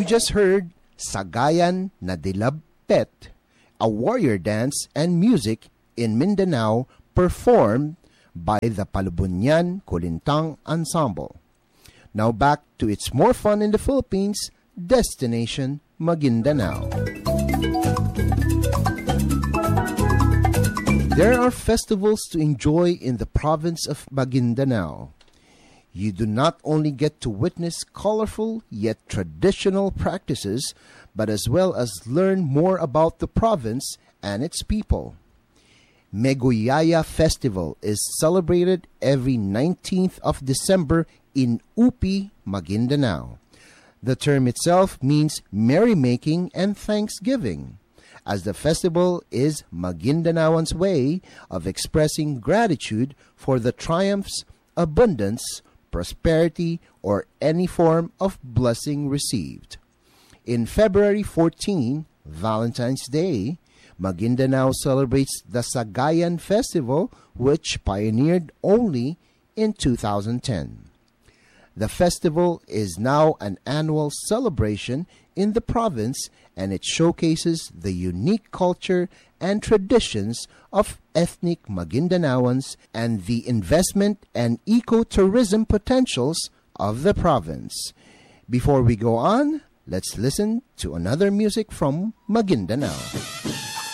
just heard Sagayan na Dilabpet, a warrior dance and music in Mindanao performed by the Palubunyan Kulintang Ensemble. Now back to It's More Fun in the Philippines, Destination Maguindanao. There are festivals to enjoy in the province of Maguindanao. You do not only get to witness colorful yet traditional practices, but as well as learn more about the province and its people. Meguyaya Festival is celebrated every 19th of December in Upi, Maguindanao. The term itself means merrymaking and thanksgiving, as the festival is Maguindanaoans' way of expressing gratitude for the triumphs, abundance, prosperity, or any form of blessing received. In February 14, Valentine's Day, Maguindanao celebrates the Sagayan Festival, which pioneered only in 2010. The festival is now an annual celebration in the province, and it showcases the unique culture and traditions of ethnic Maguindanaoans and the investment and ecotourism potentials of the province. Before we go on, let's listen to another music from Maguindanao.